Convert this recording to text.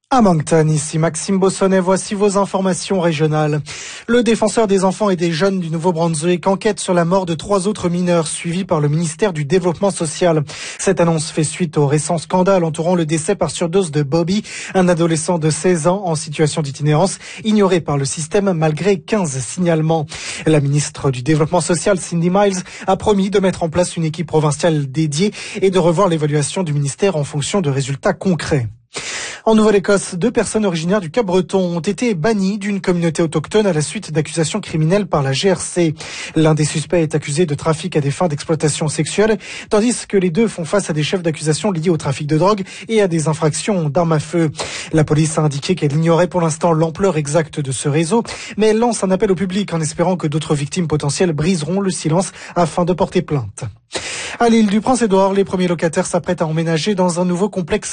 À Moncton, ici Maxime Bossonnet, voici vos informations régionales. Le défenseur des enfants et des jeunes du Nouveau-Brunswick enquête sur la mort de 3 autres mineurs suivis par le ministère du Développement social. Cette annonce fait suite au récent scandale entourant le décès par surdose de Bobby, un adolescent de 16 ans en situation d'itinérance, ignoré par le système malgré 15 signalements. La ministre du Développement social, Cindy Miles, a promis de mettre en place une équipe provinciale dédiée et de revoir l'évaluation du ministère en fonction de résultats concrets. En Nouvelle-Écosse, 2 personnes originaires du Cap-Breton ont été bannies d'une communauté autochtone à la suite d'accusations criminelles par la GRC. L'un des suspects est accusé de trafic à des fins d'exploitation sexuelle, tandis que les deux font face à des chefs d'accusation liés au trafic de drogue et à des infractions d'armes à feu. La police a indiqué qu'elle ignorait pour l'instant l'ampleur exacte de ce réseau, mais elle lance un appel au public en espérant que d'autres victimes potentielles briseront le silence afin de porter plainte. À l'île du Prince-Édouard, les premiers locataires s'apprêtent à emménager dans un nouveau complexe